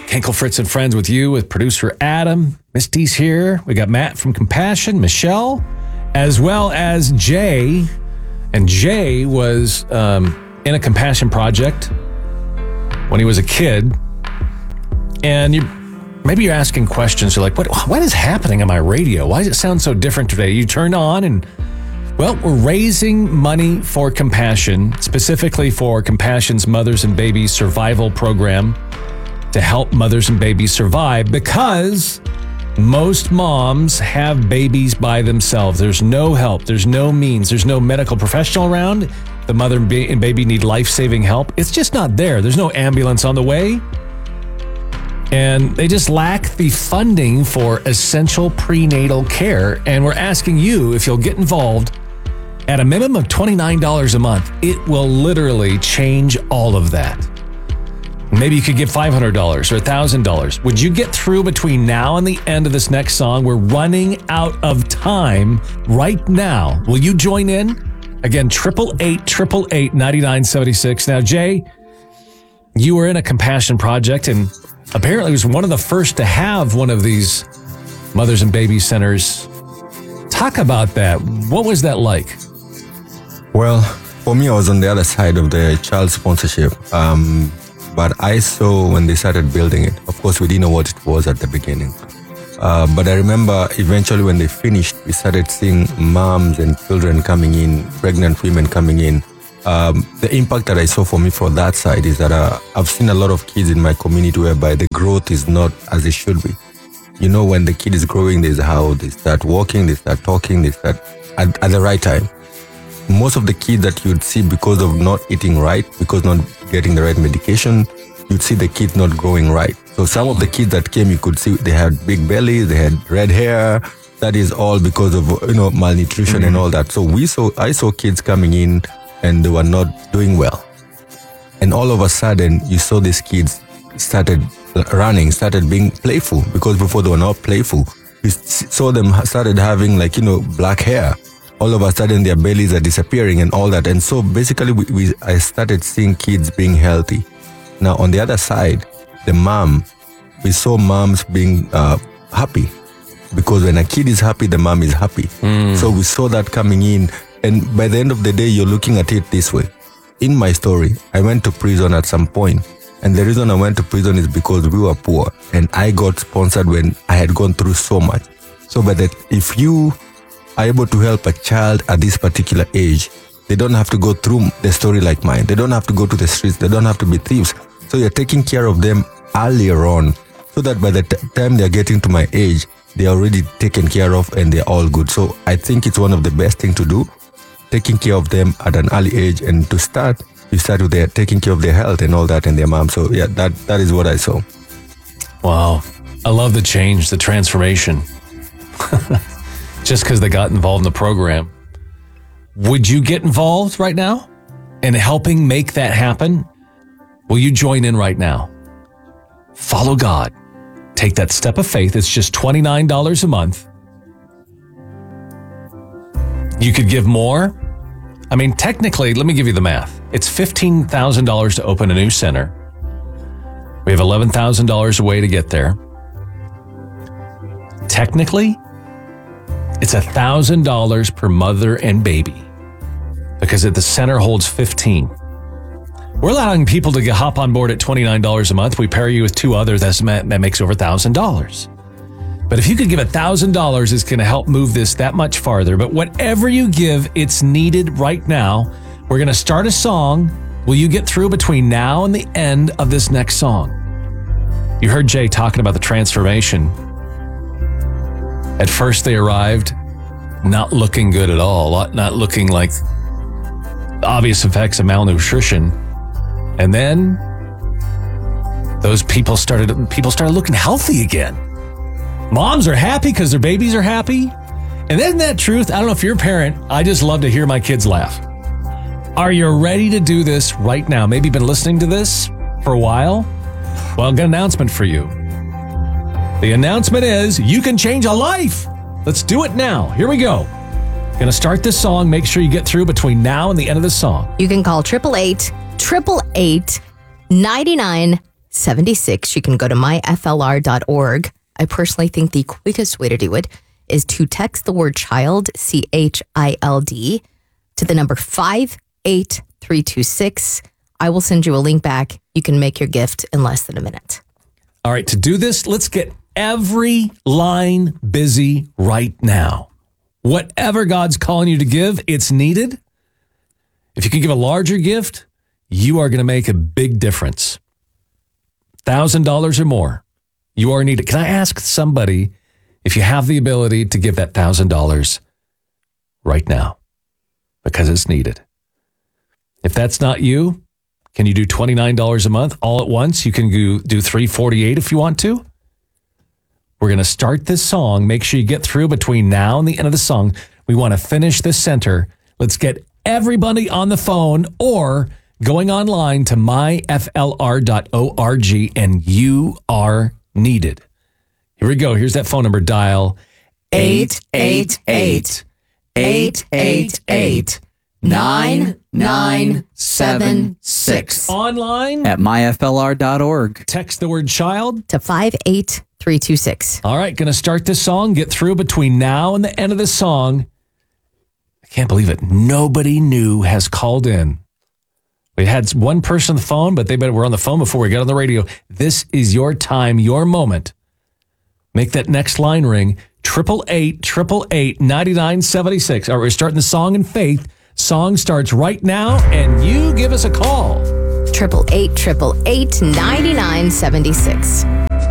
Kenkel, Fritz, and Friends with you, with producer Adam. Misty's here. We got Matt from Compassion, Michelle, as well as Jay. And Jay was in a Compassion project when he was a kid. And maybe you're asking questions. You're like, what is happening on my radio? Why does it sound so different today? You turn on and, well, we're raising money for Compassion, specifically for Compassion's Mothers and Babies Survival Program, to help mothers and babies survive, because most moms have babies by themselves. There's no help. There's no means. There's no medical professional around. The mother and baby need life-saving help. It's just not there. There's no ambulance on the way. And they just lack the funding for essential prenatal care. And we're asking you if you'll get involved at a minimum of $29 a month. It will literally change all of that. Maybe you could give $500 or $1,000. Would you get through between now and the end of this next song? We're running out of time right now. Will you join in? Again, 888-888-9976. Now, Jay, you were in a Compassion project and apparently was one of the first to have one of these mothers and baby centers. Talk about that. What was that like? Well, for me, I was on the other side of the child sponsorship. But I saw when they started building it. Of course, we didn't know what it was at the beginning. But I remember eventually when they finished, we started seeing moms and children coming in, pregnant women coming in. The impact that I saw for me for that side is that I've seen a lot of kids in my community whereby the growth is not as it should be. You know, when the kid is growing, there's how they start walking, they start talking, they start at the right time. Most of the kids that you'd see because of not eating right, because not getting the right medication, you'd see the kids not growing right. So some of the kids that came, you could see they had big bellies, they had red hair. That is all because of, malnutrition and all that. So I saw kids coming in and they were not doing well. And all of a sudden, you saw these kids started running, started being playful, because before they were not playful. You saw them started having black hair. All of a sudden, their bellies are disappearing and all that. And so basically, I started seeing kids being healthy. Now, on the other side, we saw moms being happy, because when a kid is happy, the mom is happy. So we saw that coming in. And by the end of the day, you're looking at it this way. In my story, I went to prison at some point. And the reason I went to prison is because we were poor. And I got sponsored when I had gone through so much. So if you are able to help a child at this particular age, they don't have to go through the story like mine. They don't have to go to the streets. They don't have to be thieves. So you're taking care of them earlier on, so that by the time they're getting to my age, they're already taken care of and they're all good. So I think it's one of the best things to do, taking care of them at an early age. And to start, you start with taking care of their health and all that and their mom. So yeah, that is what I saw. Wow. I love the change, the transformation. Just because they got involved in the program. Would you get involved right now in helping make that happen? Will you join in right now? Follow God. Take that step of faith. It's just $29 a month. You could give more. I mean, technically, let me give you the math. It's $15,000 to open a new center. We have $11,000 away to get there. Technically, it's $1,000 per mother and baby, because the center holds 15. We're allowing people to hop on board at $29 a month. We pair you with two others. That makes over $1,000. But if you could give $1,000, it's going to help move this that much farther. But whatever you give, it's needed right now. We're going to start a song. Will you get through between now and the end of this next song? You heard Jay talking about the transformation. At first, they arrived not looking good at all, not looking like obvious effects of malnutrition. And then those people started looking healthy again. Moms are happy because their babies are happy. And isn't that truth? I don't know if you're a parent. I just love to hear my kids laugh. Are you ready to do this right now? Maybe you've been listening to this for a while. Well, I've got an announcement for you. The announcement is you can change a life. Let's do it now. Here we go. Going to start this song. Make sure you get through between now and the end of the song. You can call 888-888-9976. 9976. You can go to myflr.org. I personally think the quickest way to do it is to text the word child, CHILD, to the number 58326. I will send you a link back. You can make your gift in less than a minute. All right, to do this, let's get every line busy right now. Whatever God's calling you to give, it's needed. If you can give a larger gift, you are going to make a big difference. $1,000 or more, you are needed. Can I ask somebody if you have the ability to give that $1,000 right now? Because it's needed. If that's not you, can you do $29 a month all at once? You can do $348 if you want to. We're going to start this song. Make sure you get through between now and the end of the song. We want to finish this center. Let's get everybody on the phone or going online to myflr.org, and you are needed. Here we go. Here's that phone number. Dial 888-888-9976. Online at myflr.org. Text the word child to 58326. All right, going to start this song. Get through between now and the end of the song. I can't believe it. Nobody new has called in. We had one person on the phone, but they were on the phone before we got on the radio. This is your time, your moment. Make that next line ring. 888-888-9976. All right, we're starting the song in faith. Song starts right now, and you give us a call. 888-888-9976.